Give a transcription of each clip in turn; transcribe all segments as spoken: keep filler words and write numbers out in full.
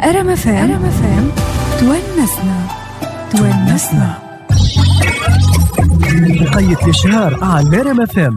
ار ام اف ام تونسنا تونسنا حقية الإشهار على ار ام اف ام.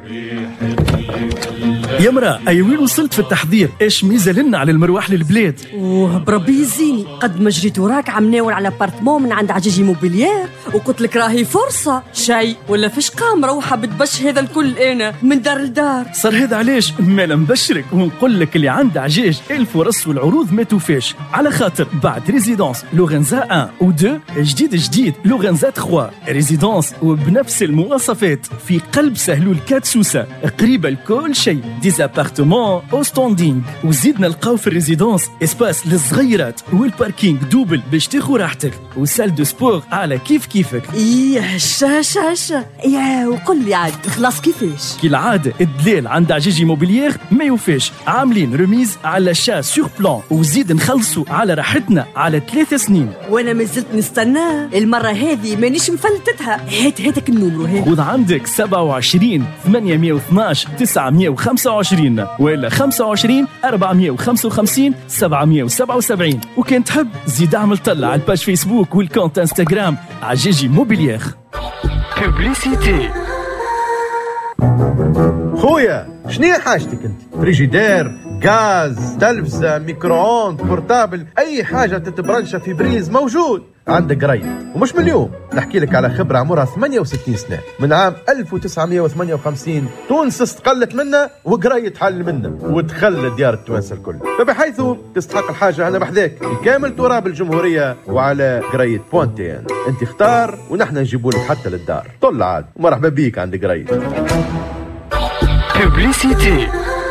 يا مرا أي وين وصلت في التحضير؟ إيش ميزة لنا على المروح للبلاد؟ اوه بربي يزيني قد ما جريت وراك عم ناول على بارتمون من عند عجيجي موبيليير وقلت لك راهي فرصة شيء ولا فيش قام روحة بتبش هذا الكل أنا من دار لدار. صار هذا علاش مالا مبشرك ونقول لك اللي عند عجاج الفرص والعروض ما توفاش، على خاطر بعد ريزيدانس لورنزا واحد و اثنين جديد جديد لورنزا ثلاثة ريزيدانس وبنفس المواصفات في قلب سهلول كات سوسة قريبة لكل شيء، ديزابارتمون او ستاندينغ. وزيدنا نلقاو في الريزيدانس اسباس للصغيرات والباركينغ دوبل باش تاخذ راحتك وسال دو سبور على كيف كيفك. ايه هشا هشا هشا يا وقل لي عاد خلاص كيفاش؟ كي العادة الدلال عند عجيجي موبيليير ما يوفاش، عاملين رميز على شا سور بلان وزيد نخلصوا على راحتنا على ثلاث سنين. وانا ما زلت نستنى المرة هذه مانيش مفلتتها. هات هاتك النمرو هذا. خذ عندك سبعة وعشرين ثمانمية واثناش تسعمية وخمسة وعشرين ولا خمسة وعشرين أربعمية وخمسة وخمسين سبعمية وسبعة وسبعين. وكان تحب زيد اعمل طلع على الباج فيسبوك والكونت انستغرام عجيجي موبيليير. بوبليسيتي. خويا شنو حاجتك انت؟ فريجيدير، غاز، تلفزة، ميكرووند، بورتابل، اي حاجه تتبرنشها في بريز موجود عندك قريب. ومش من اليوم، نحكي لك على خبره عمرها ثمانية وستين سنه، من عام ألف وتسعمية وثمانية وخمسين تونس استقلت منا وقريت حل منا وتخلى ديار التوانسه الكل، فبحيث تستحق الحاجه انا بحذاك كامل تراب الجمهوريه وعلى قريت بوانتين. انت اختار ونحن نجيبوا لك حتى للدار. طل عاد ومرحبا بيك عند قريت. بوبليسيتي.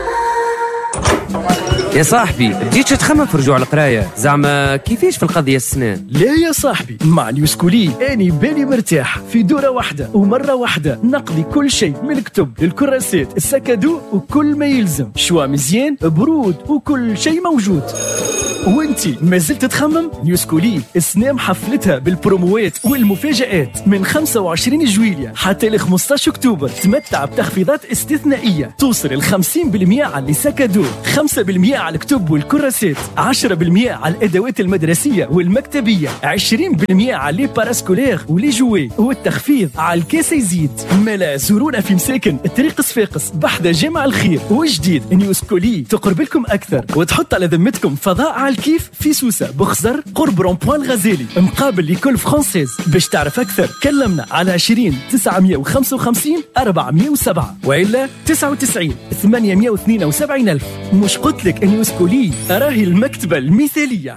يا صاحبي بديتش تخمم في رجوع القرايه، زعما كيفاش في القضيه السنان؟ لا يا صاحبي مع نيوسكولي اني بالي مرتاح في دوره واحده ومره واحده نقضي كل شيء من الكتب للكراسات السكادو وكل ما يلزم، شوا مزيان برود وكل شيء موجود. وانتي ما زلت تخمم؟ نيوسكولي السنة محفلتها بالبروموات والمفاجآت من خمسة وعشرين جويلية حتى ل خمسطاش أكتوبر. تمتع بتخفيضات استثنائية توصل ل خمسين بالمية على اللي سكادو، خمسة بالمية على الكتب والكراسات، عشرة بالمية على الأدوات المدرسية والمكتبية، عشرين بالمية على لي باراسكولير ولي جوي، والتخفيض على الكاسة يزيد. ملا زورونا في مساكن الطريق صفاقس بحذا جامع الخير. وجديد نيوسكولي تقرب لكم أكثر وتحط على ذمتكم فضاء على الكيف في سوسة بخزر قرب رونبوان الغزالي مقابل لكل فرانسيز. باش تعرف أكثر كلمنا على عشرين تسعمية وخمسة وخمسين أربعمية وسبعة وإلا تسعة وتسعين ثمانمية واثنين وسبعين ألف. مش قلت لك نيوسكولي راهي المكتبة المثالية.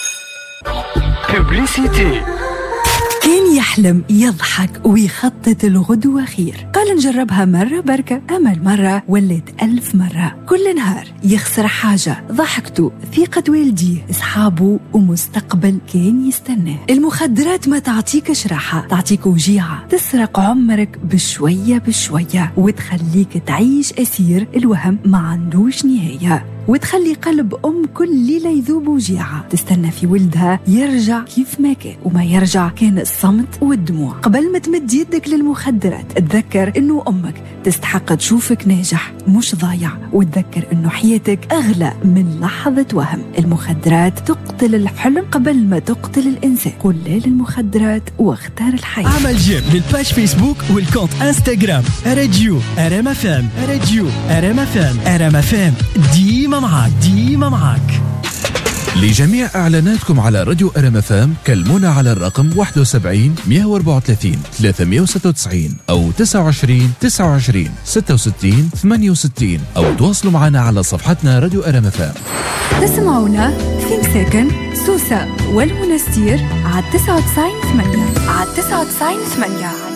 بوبليسيتي. كان يحلم يضحك ويخطط الغدوة خير، قال نجربها مرة بركة، أما المرة ولت ألف مرة. كل نهار يخسر حاجة، ضحكته، ثقة والديه، أصحابه ومستقبل كان يستناه. المخدرات ما تعطيكش راحة، تعطيك وجيعة، تسرق عمرك بشوية بشوية وتخليك تعيش أسير الوهم ما عندوش نهاية، وتخلي قلب أم كل ليلة يذوب وجيعة، تستنى في ولدها يرجع كيف ما كان، وما يرجع كان الصمت والدموع. قبل ما تمد يدك للمخدرات تذكر إنه أمك تستحق تشوفك ناجح مش ضايع، وتذكر إنه حياتك أغلى من لحظة وهم. المخدرات تقتل الحلم قبل ما تقتل الإنسان. قل لا للمخدرات واختار الحياة. عمل جيم للباج فيسبوك والكونت انستغرام راديو ار ام اف ام. راديو ار ام اف ام. ار ام اف ام ديما معاك ديما معاك. لجميع إعلاناتكم على راديو ار ام اف ام كلمونا على الرقم واحد وسبعين مية وأربعة وثلاثين ثلاثمية وستة وتسعين أو تسعة وعشرين تسعة وعشرين ستة وستين ثمانية وستين أو تواصلوا معنا على صفحتنا راديو ار ام اف ام. تسمعونا في مساكن سوسة والمنستير على تسعة وتسعين ثمانية على تسعة وتسعين ثمانية.